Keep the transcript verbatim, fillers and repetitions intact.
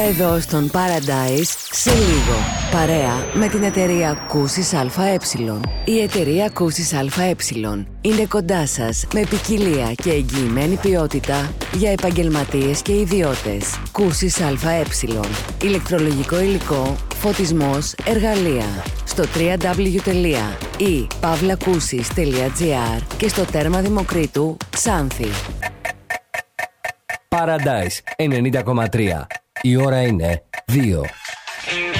Εδώ στον Paradise σε λίγο. Παρέα με την εταιρεία Κούσης ΑΕ. Η εταιρεία Κούσης ΑΕ είναι κοντά σας με ποικιλία και εγγυημένη ποιότητα για επαγγελματίες και ιδιώτες. Κούσης ΑΕ. Ηλεκτρολογικό υλικό, φωτισμός, εργαλεία. Στο double-u double-u double-u τελεία i pavlakusis τελεία gr και στο τέρμα Δημοκρίτου, Ξάνθη. Paradise ενενήντα κόμμα τρία. Η ώρα είναι δύο.